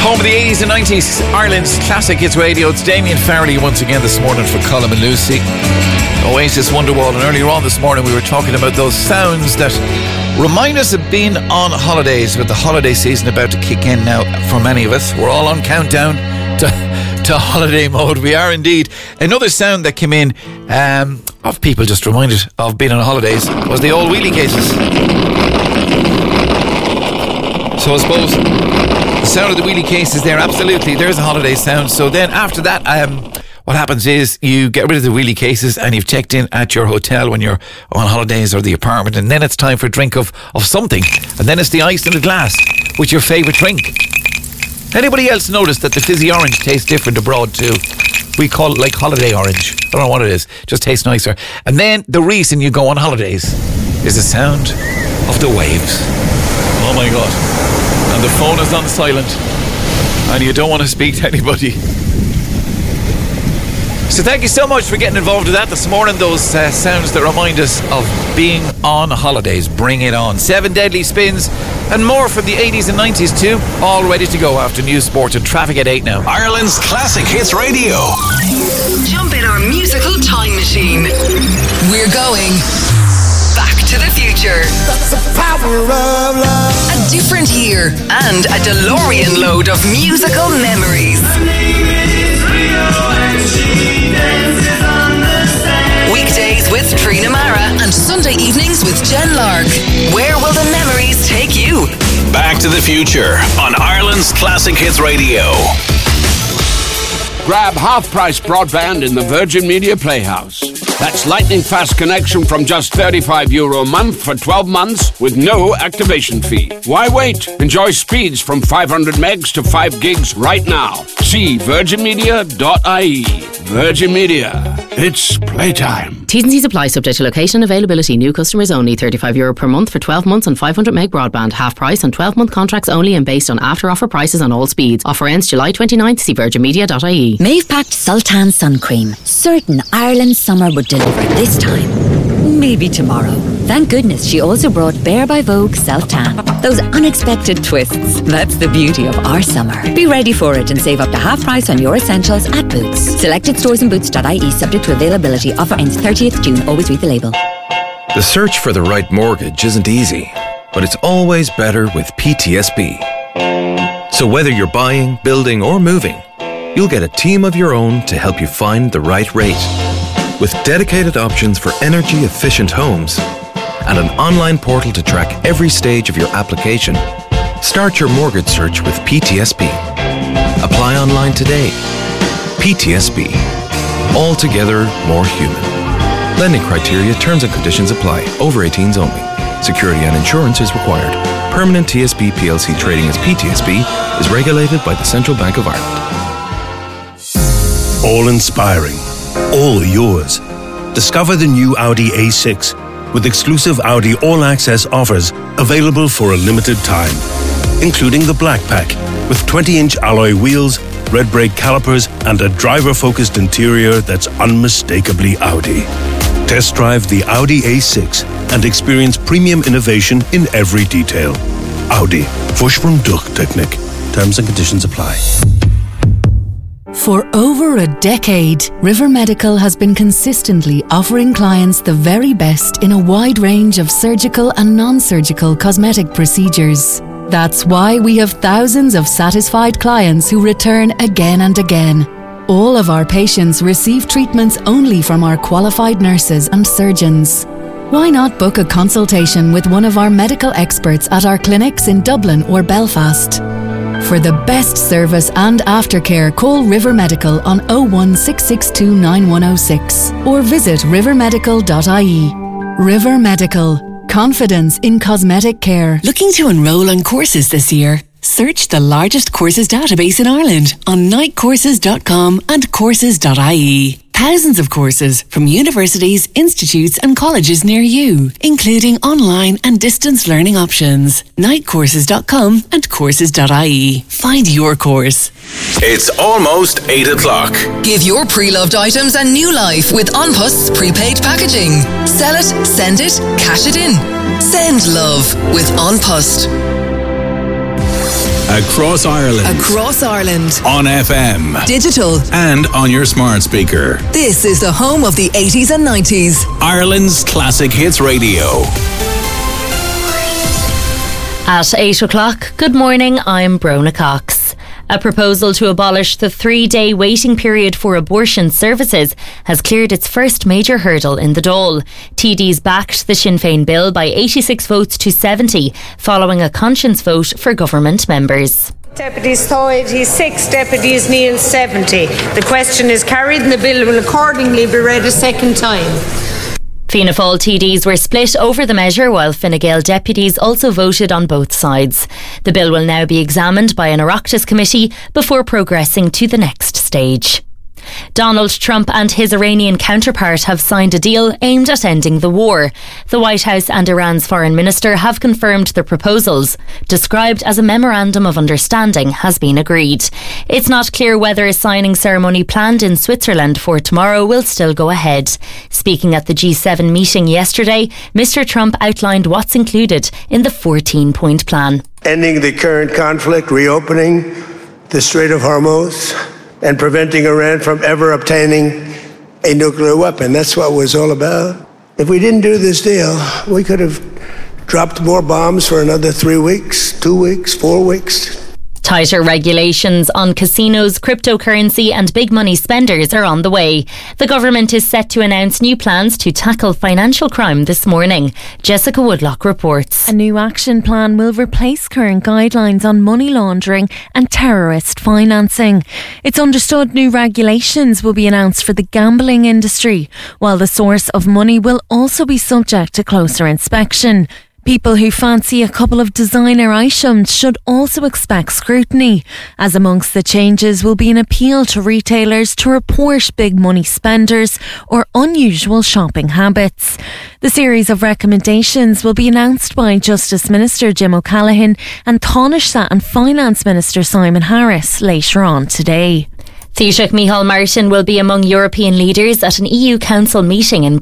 Home of the 80s and 90s, Ireland's classic hits radio. It's Damien Farrelly once again this morning for Colm and Lucy. Oasis, Wonderwall, and earlier on this morning we were talking about those sounds that remind us of being on holidays, with the holiday season about to kick in now for many of us. We're all on countdown to holiday mode. We are indeed. Another sound that came in of people just reminded of being on holidays was the old wheelie cases. So I suppose the sound of the wheelie cases there, absolutely, there's a holiday sound. So then after that, what happens is you get rid of the wheelie cases and you've checked in at your hotel when you're on holidays, or the apartment, and then it's time for a drink of something. And then it's the ice in the glass with your favourite drink. Anybody else notice that the fizzy orange tastes different abroad too? We call it like holiday orange. I don't know what it is. Just tastes nicer. And then the reason you go on holidays is the sound of the waves. Oh my God. And the phone is on silent and you don't want to speak to anybody. So thank you so much for getting involved with that this morning. Those sounds that remind us of being on holidays. Bring it on. 7 deadly spins and more from the 80s and 90s too. All ready to go after news, sport and traffic at 8 now. Ireland's classic hits radio. Jump in our musical time machine. We're going back to the future. That's the power of love. A different year and a DeLorean load of musical memories. Her name is Rio and she dances on the sand. Weekdays with Trina Mara and Sunday evenings with Jen Lark. Where will the memories take you? Back to the future on Ireland's classic hits radio. Grab half-price broadband in the Virgin Media Playhouse. That's lightning-fast connection from just €35 a month for 12 months with no activation fee. Why wait? Enjoy speeds from 500 megs to 5 gigs right now. See virginmedia.ie. Virgin Media. It's playtime. T's and C's apply, subject to location availability. New customers only. €35 per month for 12 months on 500 meg broadband. Half price on 12-month contracts only and based on after-offer prices on all speeds. Offer ends July 29th. See virginmedia.ie. Maeve packed Sultan sun cream. Certain Ireland's summer would deliver this time. Maybe tomorrow. Thank goodness she also brought Bare by Vogue Self-Tan. Those unexpected twists. That's the beauty of our summer. Be ready for it and save up to half price on your essentials at Boots. Selected stores and boots.ie subject to availability. Offer ends 30th June. Always read the label. The search for the right mortgage isn't easy, but it's always better with PTSB. So whether you're buying, building or moving, you'll get a team of your own to help you find the right rate. With dedicated options for energy-efficient homes and an online portal to track every stage of your application, start your mortgage search with PTSB. Apply online today. PTSB. Altogether more human. Lending criteria, terms and conditions apply. Over 18s only. Security and insurance is required. Permanent TSB PLC trading as PTSB is regulated by the Central Bank of Ireland. All inspiring. All yours. Discover the new Audi A6 with exclusive Audi all-access offers available for a limited time, including the Black Pack with 20-inch alloy wheels, red brake calipers and a driver-focused interior that's unmistakably Audi. Test drive the Audi A6 and experience premium innovation in every detail. Audi. Vorsprung durch Technik. Terms and conditions apply. For over a decade, River Medical has been consistently offering clients the very best in a wide range of surgical and non-surgical cosmetic procedures. That's why we have thousands of satisfied clients who return again and again. All of our patients receive treatments only from our qualified nurses and surgeons. Why not book a consultation with one of our medical experts at our clinics in Dublin or Belfast? For the best service and aftercare, call River Medical on 01662 9106 or visit rivermedical.ie. River Medical. Confidence in cosmetic care. Looking to enrol on courses this year? Search the largest courses database in Ireland on nightcourses.com and courses.ie. Thousands of courses from universities, institutes and colleges near you, including online and distance learning options. Nightcourses.com and courses.ie. Find your course. It's almost 8 o'clock. Give your pre-loved items a new life with An Post's prepaid packaging. Sell it, send it, cash it in. Send love with An Post. across Ireland. Across Ireland. On FM. Digital. And on your smart speaker. This is the home of the 80s and 90s. Ireland's Classic Hits Radio. At 8 o'clock, good morning, I'm Brona Cox. A proposal to abolish the 3-day waiting period for abortion services has cleared its first major hurdle in the Dáil. TDs backed the Sinn Féin bill by 86 votes to 70, following a conscience vote for government members. Deputies Thoid, 6, Deputies Neal 70. The question is carried and the bill will accordingly be read a second time. Fianna Fáil TDs were split over the measure, while Fine Gael deputies also voted on both sides. The bill will now be examined by an Oireachtas committee before progressing to the next stage. Donald Trump and his Iranian counterpart have signed a deal aimed at ending the war. The White House and Iran's foreign minister have confirmed the proposals. Described as a memorandum of understanding has been agreed. It's not clear whether a signing ceremony planned in Switzerland for tomorrow will still go ahead. Speaking at the G7 meeting yesterday, Mr. Trump outlined what's included in the 14-point plan. Ending the current conflict, reopening the Strait of Hormuz, and preventing Iran from ever obtaining a nuclear weapon. That's what it was all about. If we didn't do this deal, we could have dropped more bombs for another 3 weeks, 2 weeks, 4 weeks. Tighter regulations on casinos, cryptocurrency and big money spenders are on the way. The government is set to announce new plans to tackle financial crime this morning. Jessica Woodlock reports. A new action plan will replace current guidelines on money laundering and terrorist financing. It's understood new regulations will be announced for the gambling industry, while the source of money will also be subject to closer inspection. People who fancy a couple of designer items should also expect scrutiny, as amongst the changes will be an appeal to retailers to report big money spenders or unusual shopping habits. The series of recommendations will be announced by Justice Minister Jim O'Callaghan and Taoiseach and Finance Minister Simon Harris later on today. Taoiseach Micheál Martin will be among European leaders at an EU Council meeting in